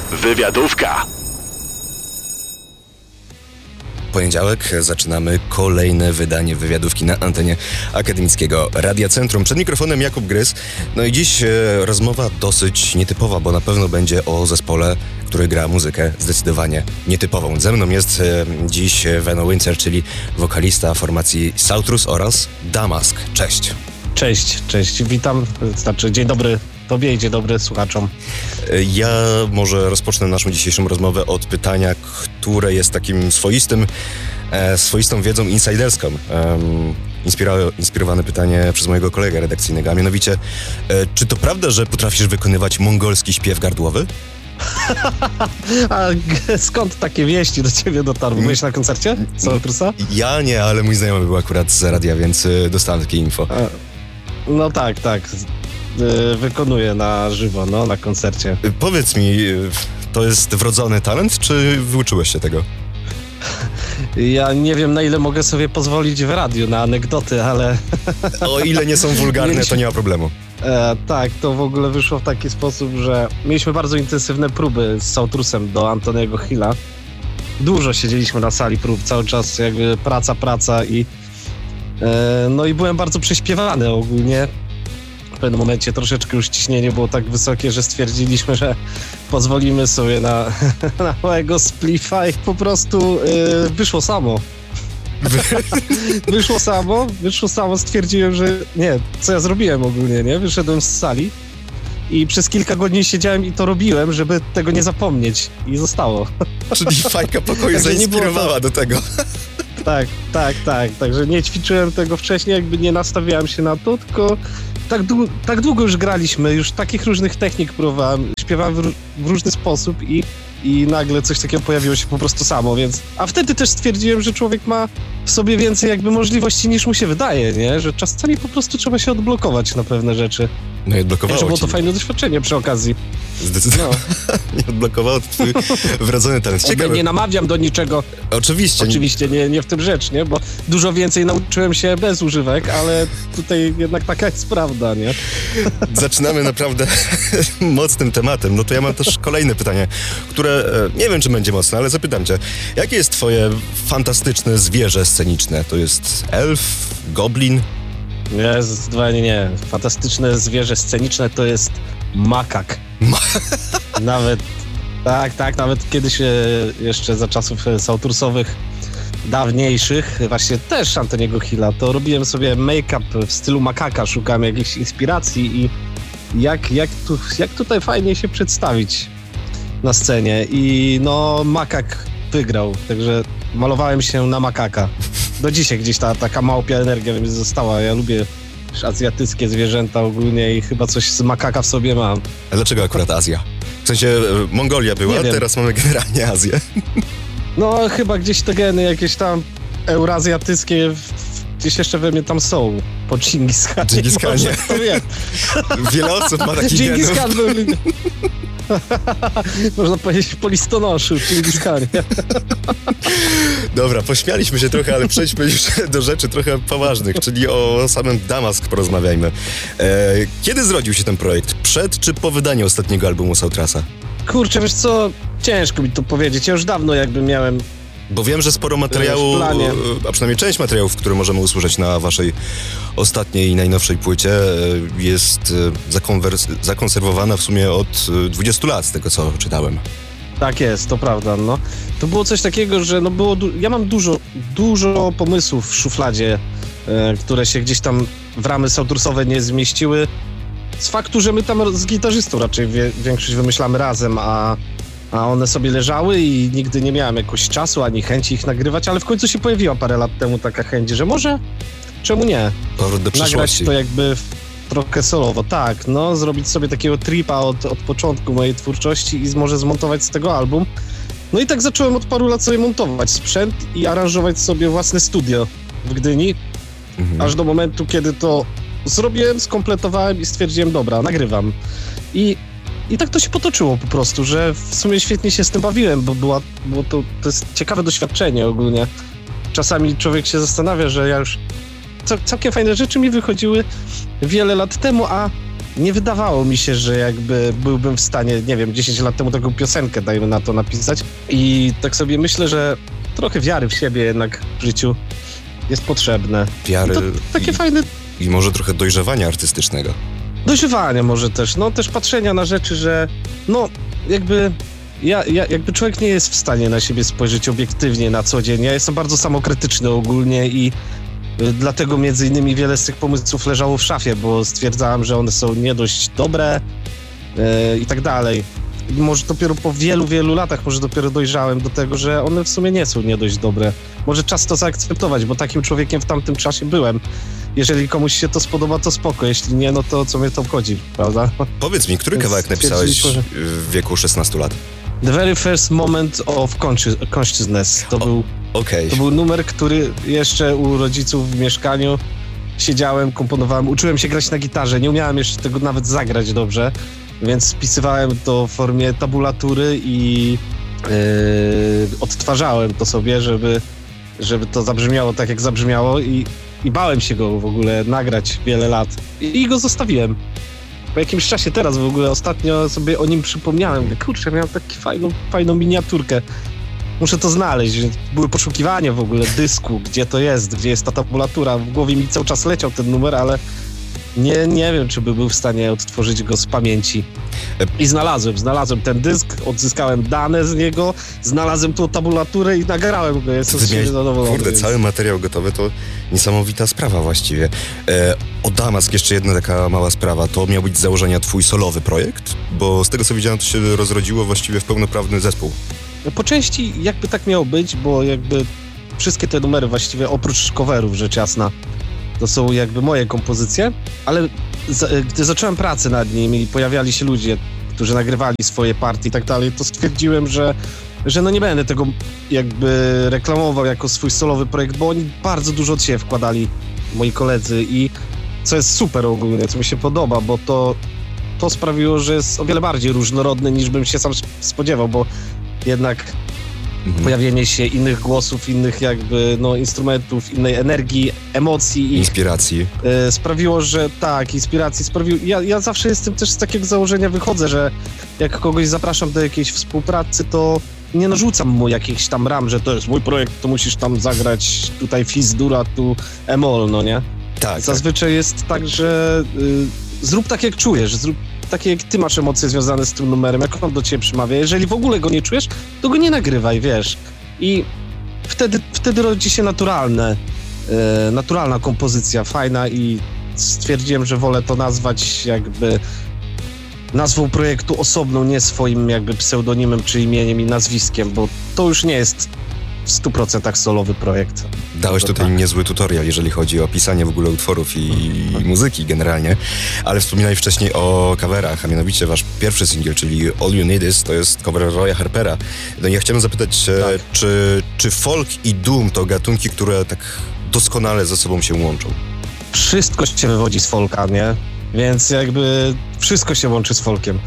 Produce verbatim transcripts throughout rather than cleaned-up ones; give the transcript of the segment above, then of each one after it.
Wywiadówka. Poniedziałek zaczynamy kolejne wydanie wywiadówki na antenie Akademickiego Radia Centrum. Przed mikrofonem Jakub Gryz. No i dziś e, rozmowa dosyć nietypowa, bo na pewno będzie o zespole, który gra muzykę zdecydowanie nietypową. Ze mną jest e, dziś Veno Wincer, czyli wokalista formacji Sautrus oraz Damask. Cześć. Cześć, cześć. Witam. Znaczy, dzień dobry Tobie i dzień dobry słuchaczom. Ja może rozpocznę naszą dzisiejszą rozmowę od pytania, które jest takim swoistym, e, swoistą wiedzą insiderską. Um, inspiro- inspirowane pytanie przez mojego kolegę redakcyjnego, a mianowicie, e, czy to prawda, że potrafisz wykonywać mongolski śpiew gardłowy? A skąd takie wieści do ciebie dotarły? Byłeś na koncercie Sautrusa? Ja nie, ale mój znajomy był akurat z radia, więc e, dostałem takie info. A, no tak, tak. Wykonuję na żywo, no, na koncercie. Powiedz mi, to jest wrodzony talent, czy wyuczyłeś się tego? Ja nie wiem, na ile mogę sobie pozwolić w radiu na anegdoty, ale... O ile nie są wulgarne, mieliśmy... to nie ma problemu. E, tak, to w ogóle wyszło w taki sposób, że mieliśmy bardzo intensywne próby z Sautrusem do Antoniego Hilla. Dużo siedzieliśmy na sali prób, cały czas jakby praca, praca i... E, no i byłem bardzo prześpiewany ogólnie. W pewnym momencie troszeczkę już ciśnienie było tak wysokie, że stwierdziliśmy, że pozwolimy sobie na, na małego spliffa i po prostu yy, wyszło samo. wyszło samo, wyszło samo, stwierdziłem, że nie, co ja zrobiłem ogólnie, nie? Wyszedłem z sali i przez kilka godzin siedziałem i to robiłem, żeby tego nie zapomnieć i zostało. Czyli fajka pokoju zainspirowała do tego. Tak, tak, tak, także nie ćwiczyłem tego wcześniej, jakby nie nastawiałem się na to, tylko tak, dłu- tak długo już graliśmy, już takich różnych technik próbowałem, śpiewałem w, r- w różny sposób i, i nagle coś takiego pojawiło się po prostu samo, więc... A wtedy też stwierdziłem, że człowiek ma w sobie więcej jakby możliwości niż mu się wydaje, nie? Że czasami po prostu trzeba się odblokować na pewne rzeczy. No i odblokowało Było to ci. fajne doświadczenie przy okazji. Zdecydowanie. No. Nie odblokowało to twój wrodzony talent. Ciekawe. Nie namawiam do niczego. Oczywiście. Oczywiście, nie, nie w tym rzecz, nie? Bo dużo więcej nauczyłem się bez używek, ale tutaj jednak taka jest prawda, nie? Zaczynamy naprawdę mocnym tematem. No to ja mam też kolejne pytanie, które nie wiem, czy będzie mocne, ale zapytam cię. Jakie jest twoje fantastyczne zwierzę sceniczne? To jest elf, goblin? Nie, zdecydowanie nie. Fantastyczne zwierzę sceniczne to jest makak. Ma- Nawet, tak, tak, nawet kiedyś e, jeszcze za czasów sautrusowych dawniejszych, właśnie też Antoniego Hilla, to robiłem sobie make-up w stylu makaka, szukałem jakiejś inspiracji i jak, jak, tu, jak tutaj fajnie się przedstawić na scenie i no makak wygrał, także malowałem się na makaka. Do dzisiaj gdzieś ta taka małpia energia mi została. Ja lubię azjatyckie zwierzęta ogólnie i chyba coś z makaka w sobie mam. A dlaczego akurat Azja? W sensie Mongolia była, teraz mamy generalnie Azję. No chyba gdzieś te geny jakieś tam eurazjatyckie gdzieś jeszcze we mnie tam są. Po Dżingis Khanie. Dżingis Khanie. To wiem. Wiele osób ma takich Dżingis genów. Khan był... Można powiedzieć po listonoszu, Dżingis Khanie. Dobra, pośmialiśmy się trochę, ale przejdźmy już do rzeczy trochę poważnych, czyli o samym Damask porozmawiajmy. E, kiedy zrodził się ten projekt? Przed czy po wydaniu ostatniego albumu Sautrusa? Kurczę, wiesz co, ciężko mi to powiedzieć. Ja już dawno jakby miałem... Bo wiem, że sporo materiału, a przynajmniej część materiałów, które możemy usłyszeć na waszej ostatniej i najnowszej płycie, jest zakonwers- zakonserwowana w sumie od dwudziestu lat, z tego co czytałem. Tak jest, to prawda, no. To było coś takiego, że no było... Du- ja mam dużo, dużo pomysłów w szufladzie, e, które się gdzieś tam w ramy sautrusowe nie zmieściły. Z faktu, że my tam z gitarzystą raczej wie- większość wymyślamy razem, a... A one sobie leżały i nigdy nie miałem jakoś czasu ani chęci ich nagrywać, ale w końcu się pojawiła parę lat temu taka chęć, że może, czemu nie? Powrót do Nagrać przeszłości. to jakby w, trochę solowo, tak, no, zrobić sobie takiego tripa od, od początku mojej twórczości i z, może zmontować z tego album. No i tak zacząłem od paru lat sobie montować sprzęt i aranżować sobie własne studio w Gdyni, mhm. aż do momentu, kiedy to zrobiłem, skompletowałem i stwierdziłem, dobra, nagrywam. I I tak to się potoczyło po prostu, że w sumie świetnie się z tym bawiłem, bo była, było to, to jest ciekawe doświadczenie ogólnie. Czasami człowiek się zastanawia, że ja już... Cał, całkiem fajne rzeczy mi wychodziły wiele lat temu, a nie wydawało mi się, że jakby byłbym w stanie, nie wiem, dziesięć lat temu taką piosenkę, dajmy na to, napisać. I tak sobie myślę, że trochę wiary w siebie jednak w życiu jest potrzebne. Wiary I to takie i, fajne i może trochę dojrzewania artystycznego. dojrzewanie może też, no też patrzenia na rzeczy, że no jakby ja, ja jakby człowiek nie jest w stanie na siebie spojrzeć obiektywnie na co dzień. Ja jestem bardzo samokrytyczny ogólnie i y, dlatego między innymi wiele z tych pomysłów leżało w szafie, bo stwierdzałem, że one są nie dość dobre y, i tak dalej. I może dopiero po wielu, wielu latach może dopiero dojrzałem do tego, że one w sumie nie są nie dość dobre. Może czas to zaakceptować, bo takim człowiekiem w tamtym czasie byłem. Jeżeli komuś się to spodoba, to spoko. Jeśli nie, no to co mnie to obchodzi, prawda? Powiedz mi, który Więc kawałek napisałeś stwierdziliśmy, w wieku szesnastu lat? The very first moment of consci- consciousness. To, był, Okej. to był numer, który jeszcze u rodziców w mieszkaniu siedziałem, komponowałem, uczyłem się grać na gitarze. Nie umiałem jeszcze tego nawet zagrać dobrze, więc spisywałem to w formie tabulatury i yy, odtwarzałem to sobie, żeby, żeby to zabrzmiało tak, jak zabrzmiało i, i bałem się go w ogóle nagrać wiele lat. I, i go zostawiłem. Po jakimś czasie teraz w ogóle ostatnio sobie o nim przypomniałem. Mówię, kurczę, miałem taką fajną, fajną miniaturkę. Muszę to znaleźć. Były poszukiwania w ogóle dysku, gdzie to jest, gdzie jest ta tabulatura. W głowie mi cały czas leciał ten numer, ale nie, nie wiem, czy by był w stanie odtworzyć go z pamięci. I znalazłem, znalazłem ten dysk, odzyskałem dane z niego, znalazłem tą tabulaturę i nagrałem go. Jestem Ty miałeś, zadowolony. kurde, więc... cały materiał gotowy, to niesamowita sprawa właściwie. E, o Damask, jeszcze jedna taka mała sprawa. To miał być z założenia twój solowy projekt? Bo z tego, co widziałem, to się rozrodziło właściwie w pełnoprawny zespół. Po części jakby tak miało być, bo jakby wszystkie te numery właściwie oprócz coverów, rzecz jasna, to są jakby moje kompozycje, ale za, gdy zacząłem pracę nad nimi i pojawiali się ludzie, którzy nagrywali swoje partie i tak dalej, to stwierdziłem, że, że no nie będę tego jakby reklamował jako swój solowy projekt, bo oni bardzo dużo od siebie wkładali, moi koledzy, i co jest super ogólnie, co mi się podoba, bo to, to sprawiło, że jest o wiele bardziej różnorodny, niż bym się sam spodziewał, bo jednak mhm. pojawienie się innych głosów, innych jakby no, instrumentów, innej energii, emocji i inspiracji y, sprawiło, że tak, inspiracji sprawiło. Ja, ja zawsze jestem też z takiego założenia wychodzę, że jak kogoś zapraszam do jakiejś współpracy, to nie narzucam mu jakichś tam ram, że to jest mój projekt, to musisz tam zagrać tutaj fizz-dura, tu emol, no nie? Tak. Zazwyczaj tak. jest tak, że y, zrób tak jak czujesz, zrób takie jak ty masz emocje związane z tym numerem, jak on do ciebie przemawia. Jeżeli w ogóle go nie czujesz, to go nie nagrywaj, wiesz. I wtedy, wtedy rodzi się naturalne, e, naturalna kompozycja, fajna, i stwierdziłem, że wolę to nazwać jakby nazwą projektu osobną, nie swoim jakby pseudonimem czy imieniem i nazwiskiem, bo to już nie jest w stu procentach solowy projekt. Dałeś to tutaj tak. niezły tutorial, jeżeli chodzi o pisanie w ogóle utworów i, i muzyki generalnie, ale wspominałeś wcześniej o coverach, a mianowicie wasz pierwszy singiel, czyli All You Need Is, to jest cover Roya Harpera. No i ja chciałem zapytać, tak. czy, czy folk i doom to gatunki, które tak doskonale ze sobą się łączą? Wszystko się wywodzi z folka, nie? Więc jakby wszystko się łączy z folkiem.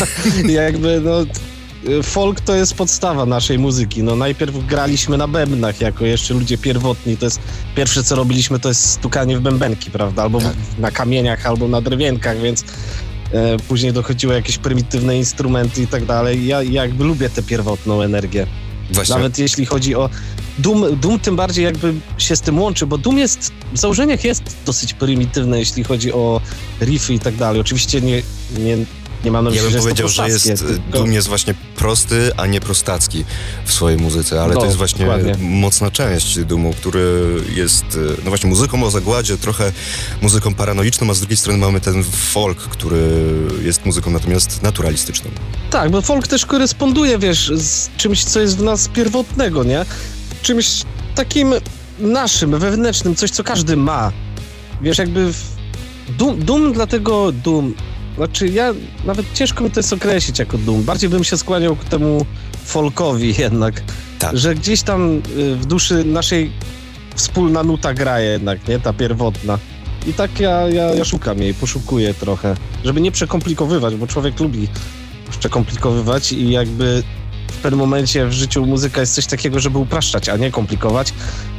jakby no... Folk to jest podstawa naszej muzyki. No najpierw graliśmy na bębnach jako jeszcze ludzie pierwotni. To jest pierwsze, co robiliśmy, to jest stukanie w bębenki, prawda? Albo tak. na kamieniach, albo na drewienkach, więc e, później dochodziły jakieś prymitywne instrumenty i tak dalej. Ja, ja jakby lubię tę pierwotną energię. Właśnie. Nawet jeśli chodzi o Doom, Doom tym bardziej jakby się z tym łączy, bo Doom jest, w założeniach jest dosyć prymitywne, jeśli chodzi o riffy i tak dalej. Oczywiście nie... nie Nie mam na myśli, ja bym że powiedział, jest to że jest, tylko... Doom jest właśnie prosty, a nie prostacki w swojej muzyce, ale no, to jest właśnie dokładnie. Mocna część Doomu, który jest, no właśnie, muzyką o zagładzie, trochę muzyką paranoiczną, a z drugiej strony mamy ten folk, który jest muzyką natomiast naturalistyczną. Tak, bo folk też koresponduje, wiesz, z czymś, co jest w nas pierwotnego, nie? Czymś takim naszym, wewnętrznym, coś, co każdy ma. Wiesz, jakby w... Doom, Doom dlatego Doom... Znaczy ja, nawet ciężko mi to jest określić jako Doom. Bardziej bym się skłaniał ku temu folkowi jednak. Tak. Że gdzieś tam w duszy naszej wspólna nuta gra jednak, nie? Ta pierwotna. I tak ja, ja, ja szukam jej, poszukuję trochę. Żeby nie przekomplikowywać, bo człowiek lubi przekomplikowywać i jakby w pewnym momencie w życiu muzyka jest coś takiego, żeby upraszczać, a nie komplikować.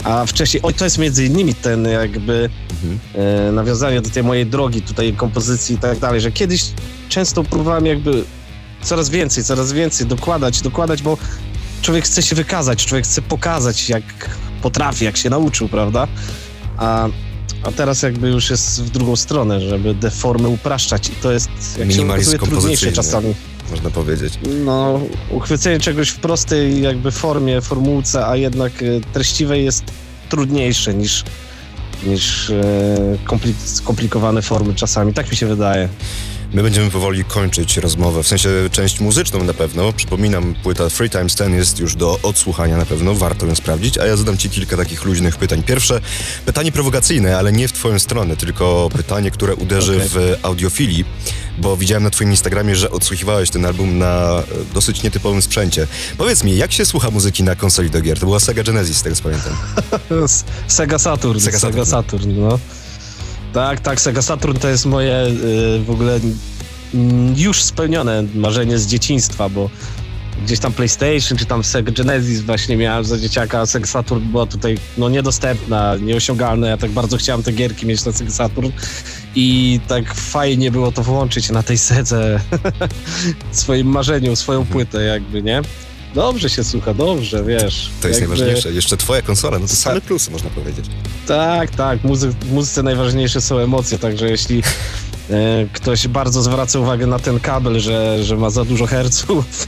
A wcześniej, oj, to jest między innymi ten jakby Mhm. e, nawiązanie do tej mojej drogi, tutaj kompozycji i tak dalej, że kiedyś często próbowałem jakby coraz więcej, coraz więcej dokładać, dokładać, bo człowiek chce się wykazać, człowiek chce pokazać, jak potrafi, jak się nauczył, prawda? A, a teraz jakby już jest w drugą stronę, żeby te formy upraszczać i to jest, jak się Minimalizm okazuje, trudniejsze kompozycyjny. czasami. Można powiedzieć. No, uchwycenie czegoś w prostej jakby formie, formułce, a jednak e, treściwej jest trudniejsze niż, niż e, komplik- skomplikowane formy czasami. Tak mi się wydaje. My będziemy powoli kończyć rozmowę, w sensie część muzyczną na pewno. Przypominam, płyta Three times ten jest już do odsłuchania na pewno, warto ją sprawdzić, a ja zadam ci kilka takich luźnych pytań. Pierwsze, pytanie prowokacyjne, ale nie w twoją stronę, tylko pytanie, które uderzy Okej. w audiofilii, bo widziałem na twoim Instagramie, że odsłuchiwałeś ten album na e, dosyć nietypowym sprzęcie. Powiedz mi, jak się słucha muzyki na konsoli do gier? To była Sega Genesis, z tego co pamiętam. S- Sega Saturn, Sega Sega, Saturn. Saturn, no. Tak, tak, Sega Saturn to jest moje y, w ogóle mm, już spełnione marzenie z dzieciństwa, bo gdzieś tam PlayStation, czy tam Sega Genesis właśnie miałem za dzieciaka, a Sega Saturn była tutaj no niedostępna, nieosiągalna. Ja tak bardzo chciałem te gierki mieć na Sega Saturn i tak fajnie było to włączyć na tej Sedze swoim marzeniu, swoją płytę jakby, nie? Dobrze się słucha, dobrze, wiesz. To jest jakby... najważniejsze. Jeszcze twoja konsola, no to same Tak. plusy, można powiedzieć. Tak, tak. Muzy- w muzyce najważniejsze są emocje, także jeśli e, ktoś bardzo zwraca uwagę na ten kabel, że, że ma za dużo herców,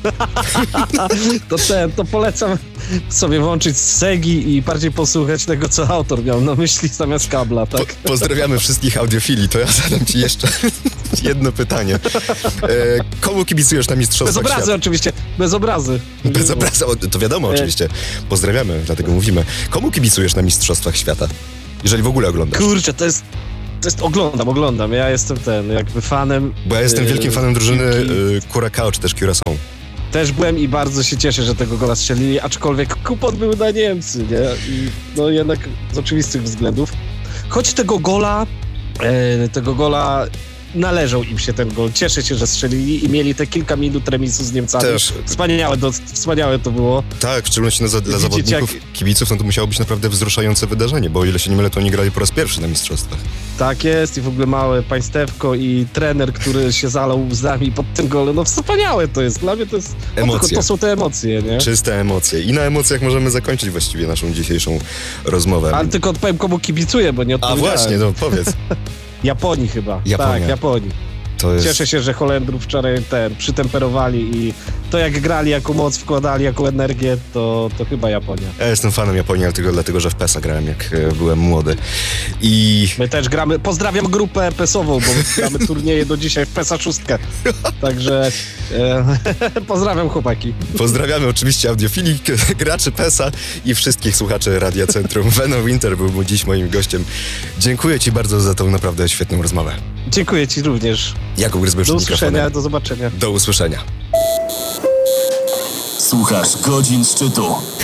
to, ten, to polecam sobie włączyć z Segi i bardziej posłuchać tego, co autor miał na myśli zamiast kabla, tak? Po, pozdrawiamy wszystkich audiofili, to ja zadam ci jeszcze jedno pytanie. E, komu kibicujesz na Bez Mistrzostwach obrazy Świata? oczywiście, bez obrazy. Bez obrazu, o, to wiadomo oczywiście. Pozdrawiamy, dlatego mówimy. Komu kibicujesz na Mistrzostwach Świata? Jeżeli w ogóle oglądasz. Kurczę, to jest, to jest, oglądam, oglądam. Ja jestem ten, jakby fanem. Bo ja jestem e, wielkim fanem drużyny piłki. y, Curacao, czy też Curaçao. Też byłem i bardzo się cieszę, że tego gola strzelili, aczkolwiek kupon był na Niemcy, nie? I no jednak z oczywistych względów. Choć tego gola, e, tego gola należał im się ten gol. Cieszę się, że strzelili i mieli te kilka minut remisu z Niemcami. Też. Wspaniałe, to, wspaniałe to było. Tak, w szczególności no, za, dla Widzicie, zawodników, jak- kibiców, no to musiało być naprawdę wzruszające wydarzenie, bo o ile się nie mylę, to oni grali po raz pierwszy na Mistrzostwach. Tak jest i w ogóle małe państewko i trener, który się zalał łzami pod tym golem. No wspaniałe to jest. Dla mnie to jest... Emocje. To, to są te emocje, nie? Czyste emocje. I na emocjach możemy zakończyć właściwie naszą dzisiejszą rozmowę. Ale tylko odpowiem, komu kibicuję, bo nie A odpowiedziałem. właśnie, no powiedz. Japonii chyba. Japonia. Tak, Japonii. To jest... Cieszę się, że Holendrów wczoraj ten przytemperowali i to jak grali, jaką moc wkładali, jaką energię, to, to chyba Japonia. Ja jestem fanem Japonii, ale tylko dlatego, że w PESa grałem, jak e, byłem młody. I My też gramy, pozdrawiam grupę pesową, bo gramy turnieje do dzisiaj w PESa szóstkę. Także e, pozdrawiam chłopaki. pozdrawiamy oczywiście audiofili, k- graczy PESa i wszystkich słuchaczy Radia Centrum. Venom Winter był dziś moim gościem. Dziękuję ci bardzo za tą naprawdę świetną rozmowę. Dziękuję ci również. Jakub Gryzby Do przed usłyszenia, mikrofonem. do zobaczenia. Do usłyszenia. Słuchasz Godzin Szczytu.